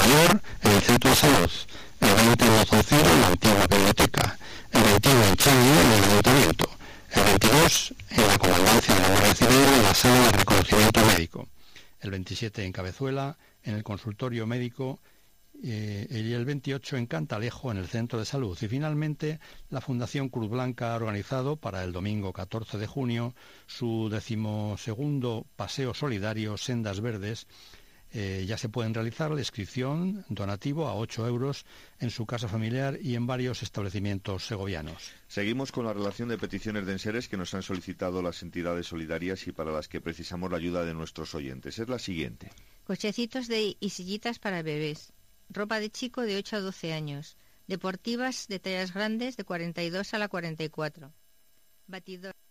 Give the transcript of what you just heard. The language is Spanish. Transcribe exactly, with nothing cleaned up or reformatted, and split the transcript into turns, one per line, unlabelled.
Mayor, en el Centro de Salud, el veinte en Mozoncero, en la antigua biblioteca, el veintiuno en Changi, en el Ayuntamiento, el veintidós en la Comandancia de la Guardia Civil, en la Sala de Reconocimiento Médico, el veintisiete en Cabezuela, en el Consultorio Médico, eh, y el veintiocho en Cantalejo, en el Centro de Salud. Y finalmente, la Fundación Cruz Blanca ha organizado para el domingo catorce de junio su decimosegundo Paseo Solidario Sendas Verdes. Eh, ya se pueden realizar la inscripción donativo a ocho euros en su casa familiar y en varios establecimientos segovianos.
Seguimos con la relación de peticiones de enseres que nos han solicitado las entidades solidarias y para las que precisamos la ayuda de nuestros oyentes. Es la siguiente.
Cochecitos de y sillitas para bebés, ropa de chico de ocho a doce años, deportivas de tallas grandes de cuarenta y dos a la cuarenta y cuatro, batidor